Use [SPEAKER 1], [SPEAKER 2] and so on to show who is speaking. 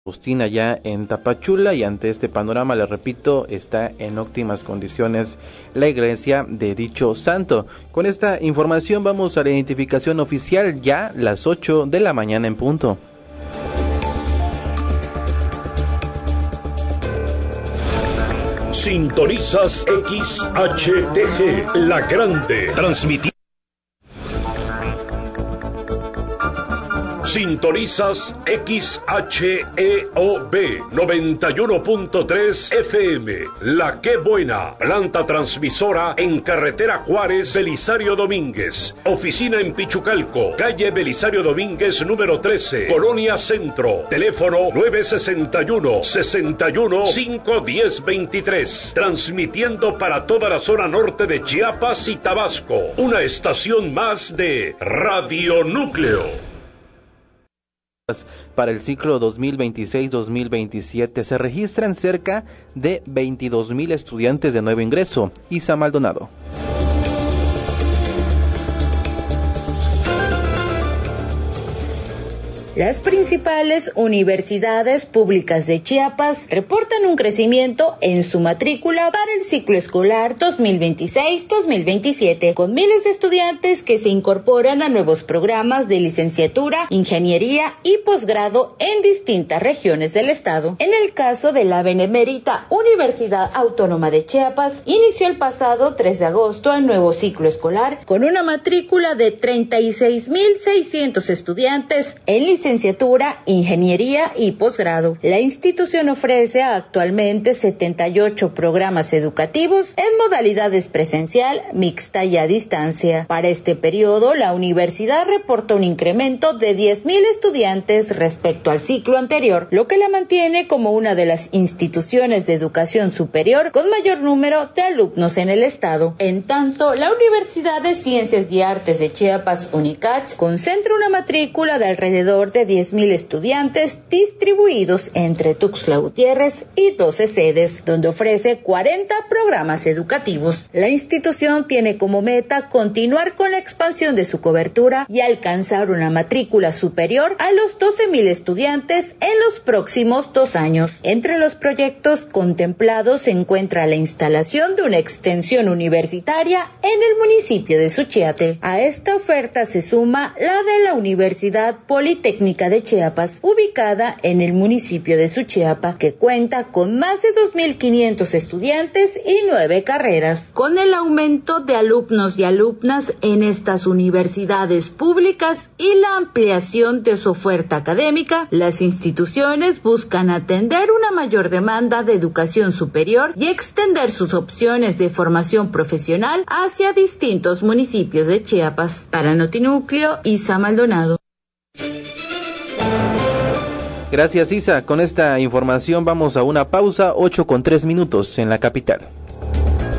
[SPEAKER 1] Agustín allá en Tapachula, y ante este panorama, le repito, está en óptimas condiciones la iglesia de dicho santo. Con esta información vamos a la identificación oficial, ya las 8 de la mañana en punto.
[SPEAKER 2] Sintonizas XHTG, La Grande, transmitiendo. Sintonizas XHEOB 91.3 FM, La Qué Buena, planta transmisora en carretera Juárez, Belisario Domínguez. Oficina en Pichucalco, calle Belisario Domínguez número 13, Colonia Centro. Teléfono 961-61-510-23. Transmitiendo para toda la zona norte de Chiapas y Tabasco. Una estación más de Radio Núcleo.
[SPEAKER 1] Para el ciclo 2026-2027 se registran cerca de 22,000 estudiantes de nuevo ingreso. Isa Maldonado.
[SPEAKER 3] Las principales universidades públicas de Chiapas reportan un crecimiento en su matrícula para el ciclo escolar 2026-2027, con miles de estudiantes que se incorporan a nuevos programas de licenciatura, ingeniería y posgrado en distintas regiones del estado. En el caso de la Benemérita Universidad Autónoma de Chiapas, inició el pasado 3 de agosto el nuevo ciclo escolar con una matrícula de 36,600 estudiantes en licenciatura, ingeniería y posgrado. La institución ofrece actualmente 78 programas educativos en modalidades presencial, mixta y a distancia. Para este periodo, la universidad reportó un incremento de 10,000 estudiantes respecto al ciclo anterior, lo que la mantiene como una de las instituciones de educación superior con mayor número de alumnos en el estado. En tanto, la Universidad de Ciencias y Artes de Chiapas, UNICACH, concentra una matrícula de alrededor de 10,000 estudiantes distribuidos entre Tuxtla Gutiérrez y 12 sedes, donde ofrece 40 programas educativos. La institución tiene como meta continuar con la expansión de su cobertura y alcanzar una matrícula superior a los 12,000 estudiantes en los próximos 2 años. Entre los proyectos contemplados se encuentra la instalación de una extensión universitaria en el municipio de Suchiate. A esta oferta se suma la de la Universidad Politécnica de Chiapas, ubicada en el municipio de Suchiapa, que cuenta con más de 2,500 estudiantes y 9 carreras. Con el aumento de alumnos y alumnas en estas universidades públicas y la ampliación de su oferta académica, las instituciones buscan atender una mayor demanda de educación superior y extender sus opciones de formación profesional hacia distintos municipios de Chiapas. Para Notinúcleo, Isa Maldonado.
[SPEAKER 1] Gracias, Isa. Con esta información vamos a una pausa, 8:03 en la capital.